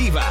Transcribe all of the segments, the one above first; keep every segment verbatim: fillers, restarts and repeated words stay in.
Auditiva.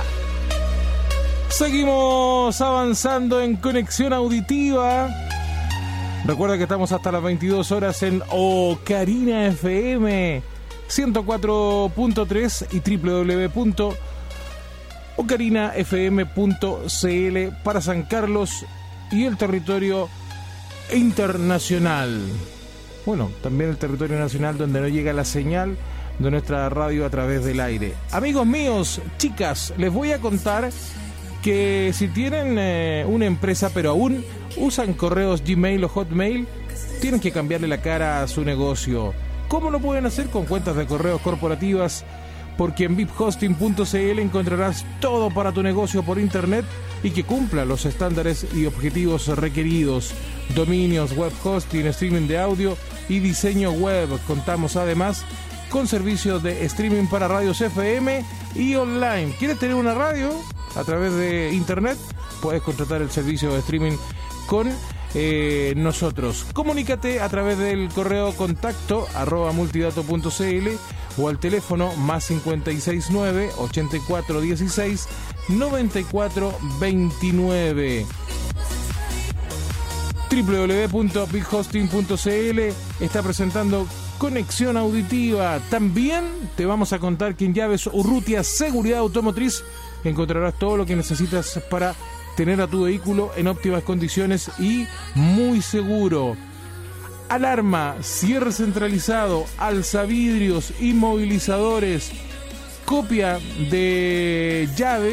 Seguimos avanzando en Conexión Auditiva. Recuerda que estamos hasta las veintidós horas en Ocarina F M ciento cuatro punto tres y doble u doble u doble u punto ocarina f m punto c l para San Carlos y el territorio internacional. Bueno, también el territorio nacional donde no llega la señal de nuestra radio a través del aire. Amigos míos, chicas, les voy a contar que si tienen eh, una empresa pero aún usan correos Gmail o Hotmail, tienen que cambiarle la cara a su negocio. ¿Cómo lo pueden hacer? Con cuentas de correos corporativas, porque en v i p hosting punto c l encontrarás todo para tu negocio por internet y que cumpla los estándares y objetivos requeridos. Dominios, web hosting, streaming de audio y diseño web. Contamos además con servicios de streaming para radios F M y online. ¿Quieres tener una radio a través de internet? Puedes contratar el servicio de streaming con eh, nosotros. Comunícate a través del correo contacto arroba multidato punto c l o al teléfono más cincuenta y seis nueve, ochenta y cuatro dieciséis, noventa y cuatro veintinueve. doble u doble u doble u punto big hosting punto c l está presentando Conexión Auditiva. También te vamos a contar que en Llaves Urrutia Seguridad Automotriz encontrarás todo lo que necesitas para tener a tu vehículo en óptimas condiciones y muy seguro. Alarma, cierre centralizado, alzavidrios, inmovilizadores, copia de llave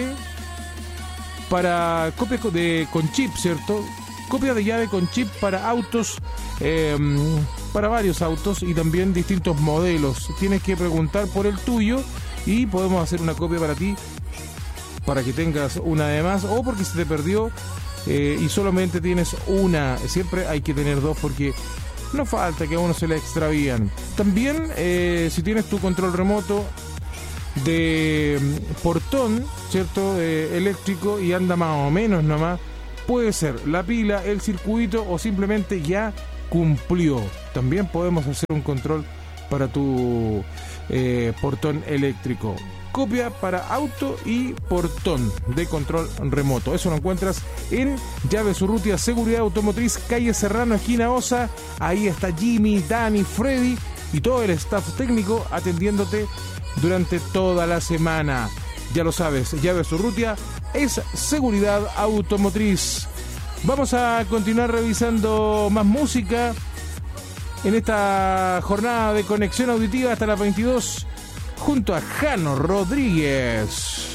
para copia de con chip, ¿cierto? Copia de llave con chip para autos, eh, para varios autos y también distintos modelos. Tienes que preguntar por el tuyo y podemos hacer una copia para ti, para que tengas una de más, o porque se te perdió eh, y solamente tienes una. Siempre hay que tener dos porque no falta que a uno se le extravían. También eh, si tienes tu control remoto de portón, ¿cierto? Eh, eléctrico y anda más o menos nomás, puede ser la pila, el circuito o simplemente ya cumplió. También podemos hacer un control para tu eh, portón eléctrico. Copia para auto y portón de control remoto. Eso lo encuentras en Llaves Urrutia Seguridad Automotriz, calle Serrano, esquina Osa. Ahí está Jimmy, Dani, Freddy y todo el staff técnico atendiéndote durante toda la semana. Ya lo sabes, Llaves Urrutia es seguridad automotriz. Vamos a continuar revisando más música en esta jornada de Conexión Auditiva hasta las veintidós junto a Jano Rodríguez.